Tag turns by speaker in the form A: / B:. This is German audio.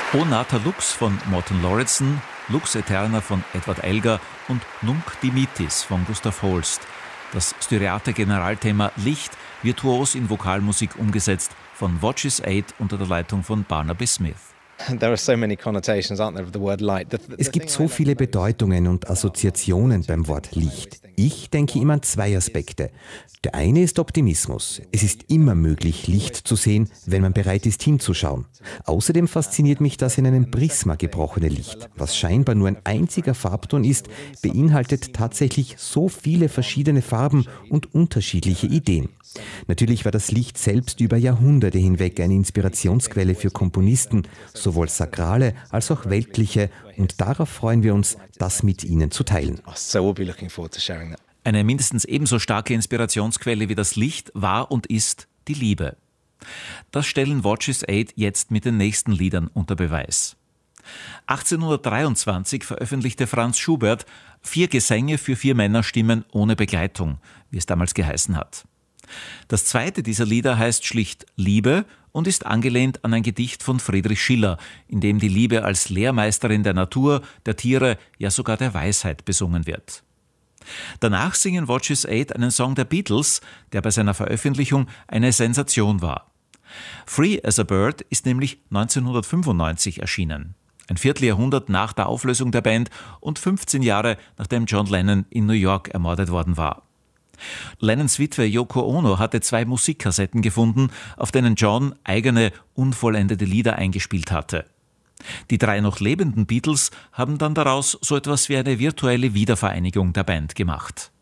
A: O Nata Lux von Morten Lauridsen, Lux Aeterna von Edward Elgar und Nunc Dimittis von Gustav Holst. Das styriate Generalthema Licht, virtuos in Vokalmusik umgesetzt von Watches 8 unter der Leitung von Barnaby Smith.
B: Es gibt so viele Bedeutungen und Assoziationen beim Wort Licht. Ich denke immer an zwei Aspekte. Der eine ist Optimismus. Es ist immer möglich, Licht zu sehen, wenn man bereit ist hinzuschauen. Außerdem fasziniert mich das in einem Prisma gebrochene Licht. Was scheinbar nur ein einziger Farbton ist, beinhaltet tatsächlich so viele verschiedene Farben und unterschiedliche Ideen. Natürlich war das Licht selbst über Jahrhunderte hinweg eine Inspirationsquelle für Komponisten, sowohl sakrale als auch weltliche, und darauf freuen wir uns, das mit Ihnen zu teilen.
A: Eine mindestens ebenso starke Inspirationsquelle wie das Licht war und ist die Liebe. Das stellen Watches 8 jetzt mit den nächsten Liedern unter Beweis. 1823 veröffentlichte Franz Schubert 4 Gesänge für 4 Männerstimmen ohne Begleitung, wie es damals geheißen hat. Das zweite dieser Lieder heißt schlicht Liebe und ist angelehnt an ein Gedicht von Friedrich Schiller, in dem die Liebe als Lehrmeisterin der Natur, der Tiere, ja sogar der Weisheit besungen wird. Danach singen Watches 8 einen Song der Beatles, der bei seiner Veröffentlichung eine Sensation war. Free as a Bird ist nämlich 1995 erschienen. Ein Vierteljahrhundert nach der Auflösung der Band und 15 Jahre nachdem John Lennon in New York ermordet worden war. Lennons Witwe Yoko Ono hatte 2 Musikkassetten gefunden, auf denen John eigene, unvollendete Lieder eingespielt hatte. Die 3 noch lebenden Beatles haben dann daraus so etwas wie eine virtuelle Wiedervereinigung der Band gemacht.